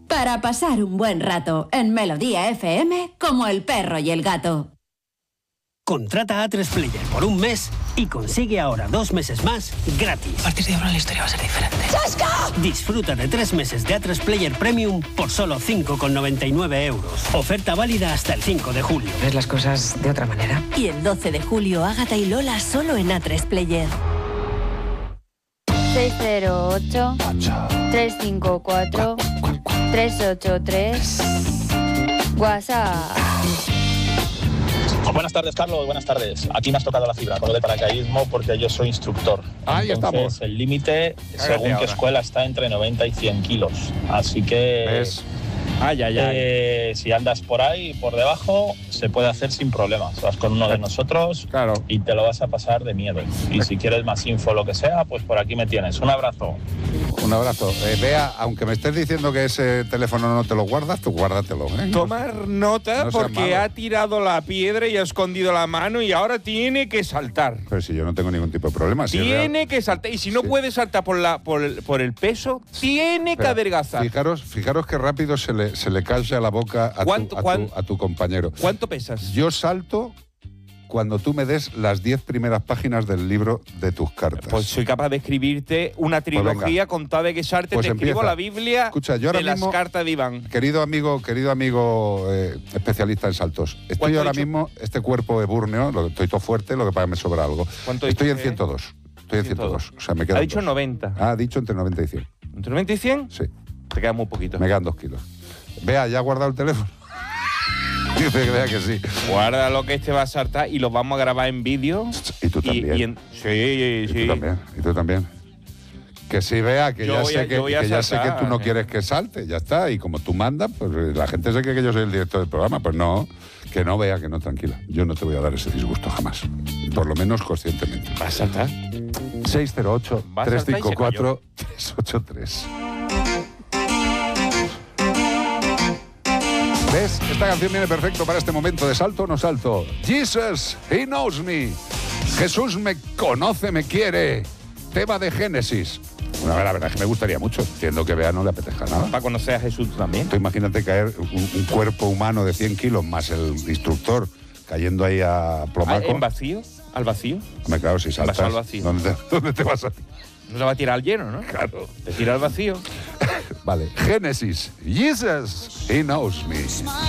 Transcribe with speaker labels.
Speaker 1: Para pasar un buen rato en Melodía FM como el perro y el gato.
Speaker 2: Contrata A3 Player por un mes y consigue ahora 2 meses más gratis.
Speaker 3: A partir de ahora la historia va a ser diferente.
Speaker 1: ¡Chasca!
Speaker 2: Disfruta de 3 meses de A3 Player Premium por solo 5,99 euros. Oferta válida hasta el 5 de julio.
Speaker 3: ¿Ves las cosas de otra manera?
Speaker 4: Y el 12 de julio, Ágata y Lola solo en A3 Player.
Speaker 5: 608-354-383. WhatsApp.
Speaker 6: Buenas tardes, Carlos. Buenas tardes. Aquí me has tocado la fibra con lo de paracaidismo porque yo soy instructor.
Speaker 7: Ahí estamos.
Speaker 6: El límite, según qué escuela, está entre 90 y 100 kilos. Así que...
Speaker 7: ¿Ves?
Speaker 6: Si andas por ahí, por debajo, se puede hacer sin problemas. Vas con uno de nosotros y te lo vas a pasar de miedo. Y si quieres más info o lo que sea, pues por aquí me tienes. Un abrazo.
Speaker 7: Un abrazo. Bea, aunque me estés diciendo que ese teléfono no te lo guardas, tú guárdatelo.
Speaker 8: Tomar nota
Speaker 7: no
Speaker 8: porque ha tirado la piedra y ha escondido la mano y ahora tiene que saltar.
Speaker 7: Pero si yo no tengo ningún tipo de problema.
Speaker 8: Tiene que saltar. Y si no puede saltar por el peso, tiene que adelgazar.
Speaker 7: Fijaros qué rápido se le calla la boca a tu compañero.
Speaker 8: ¿Cuánto pesas?
Speaker 7: Yo salto cuando tú me des las 10 primeras páginas del libro de tus cartas.
Speaker 8: Pues soy capaz de escribirte una trilogía contada de que Sarte,
Speaker 7: pues
Speaker 8: te escribo la Biblia.
Speaker 7: Escucha, yo ahora
Speaker 8: de
Speaker 7: mismo,
Speaker 8: las cartas de Iván.
Speaker 7: Querido amigo especialista en saltos, estoy ahora mismo, este cuerpo ebúrneo, estoy todo fuerte, lo que pasa es que me sobra algo. Estoy en 102. Estoy en 102. O sea, me quedan
Speaker 8: ha dicho 90.
Speaker 7: Ha dicho entre 90 y 100.
Speaker 8: ¿Entre 90 y 100?
Speaker 7: Sí.
Speaker 8: Te queda muy poquito.
Speaker 7: Me quedan 2 kilos. Vea, ¿ya ha guardado el teléfono? Dice que vea que sí.
Speaker 8: Guarda lo que este va a saltar y lo vamos a grabar en vídeo.
Speaker 7: Y tú también.
Speaker 8: Sí.
Speaker 7: Y tú también. Que sí, Vea, que ya sé que tú no quieres que salte, ya está. Y como tú mandas, pues la gente se cree que yo soy el director del programa. Pues no, que no, Vea, que no, tranquila. Yo no te voy a dar ese disgusto jamás. Por lo menos conscientemente.
Speaker 8: ¿Vas a saltar?
Speaker 7: 608-354-383. ¿Ves? Esta canción viene perfecto para este momento de salto o no salto. Jesus, He knows me. Jesús me conoce, me quiere. Tema de Génesis. Bueno, la verdad es que me gustaría mucho. Entiendo que Bea no le apetezca nada.
Speaker 8: ¿Para conocer a Jesús también?
Speaker 7: Tú imagínate caer un cuerpo humano de 100 kilos más el instructor cayendo ahí a plomaco.
Speaker 8: ¿En vacío? ¿Al vacío?
Speaker 7: Me claro, si saltas.
Speaker 8: Vas al vacío.
Speaker 7: ¿Dónde te vas a ti?
Speaker 8: No se va a tirar al lleno, ¿no?
Speaker 7: Claro.
Speaker 8: Te tira al vacío.
Speaker 7: Vale. Génesis. Jesus, He knows me.